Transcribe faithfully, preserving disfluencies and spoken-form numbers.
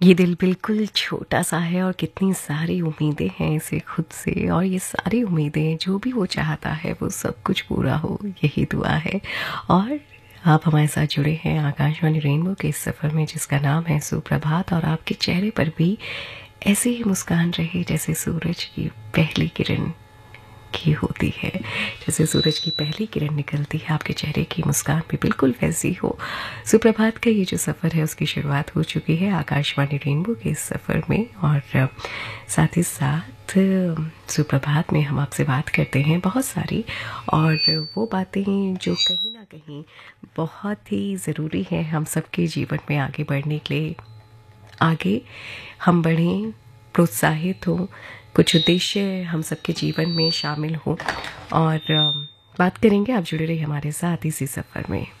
ये दिल बिल्कुल छोटा-सा है और कितनी सारी उम्मीदें हैं इसे खुद से, और ये सारी उम्मीदें जो भी वो चाहता है वो सब कुछ पूरा हो, यही दुआ है। और आप हमारे साथ जुड़े हैं आकाशवाणी रेनबो के इस सफ़र में जिसका नाम है सुप्रभात, और आपके चेहरे पर भी ऐसी ही मुस्कान रहे जैसे सूरज की पहली किरण की होती है। जैसे सूरज की पहली किरण निकलती है, आपके चेहरे की मुस्कान भी बिल्कुल वैसी हो। सुप्रभात का ये जो सफ़र है उसकी शुरुआत हो चुकी है आकाशवाणी रेनबो के इस सफ़र में, और साथ ही साथ सुप्रभात में हम आपसे बात करते हैं बहुत सारी, और वो बातें जो कहीं ना कहीं बहुत ही ज़रूरी है हम सबके जीवन में आगे बढ़ने के लिए। आगे हम बढ़ें, प्रोत्साहित हों, कुछ उद्देश्य हम सबके जीवन में शामिल हों, और बात करेंगे। आप जुड़े रहिए हमारे साथ इसी सफ़र में।